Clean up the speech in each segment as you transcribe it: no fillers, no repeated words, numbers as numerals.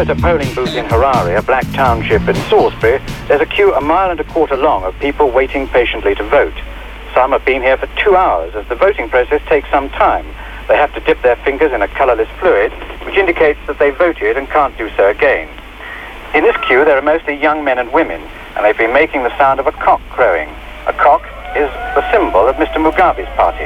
at a polling booth in Harare, a black township in Salisbury, there's a queue 1.25 miles long of people waiting patiently to vote. Some have been here for 2 hours, as the voting process takes some time. They have to dip their fingers in a colourless fluid, which indicates that they voted and can't do so again. In this queue, there are mostly young men and women, and they've been making the sound of a cock crowing. A cock is the symbol of Mr. Mugabe's party.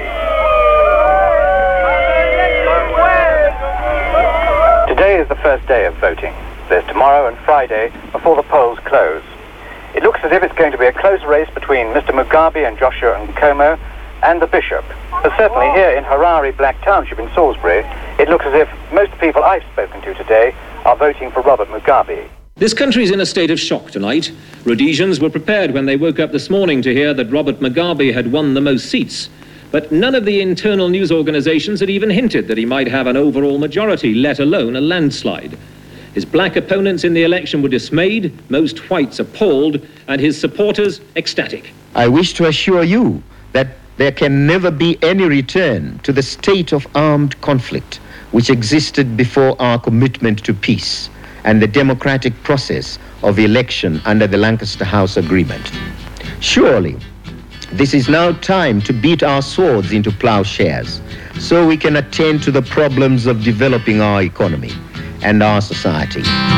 Today is the first day of voting. There's tomorrow and Friday before the polls close. It looks as if it's going to be a close race between Mr. Mugabe and Joshua Nkomo and the bishop. But certainly here in Harare Black Township in Salisbury, it looks as if most people I've spoken to today are voting for Robert Mugabe. This country is in a state of shock tonight. Rhodesians were prepared when they woke up this morning to hear that Robert Mugabe had won the most seats. But none of the internal news organizations had even hinted that he might have an overall majority, let alone a landslide. His black opponents in the election were dismayed, most whites appalled, and his supporters ecstatic. I wish to assure you that there can never be any return to the state of armed conflict which existed before our commitment to peace and the democratic process of election under the Lancaster House Agreement. Surely, this is now time to beat our swords into plowshares so we can attend to the problems of developing our economy and our society.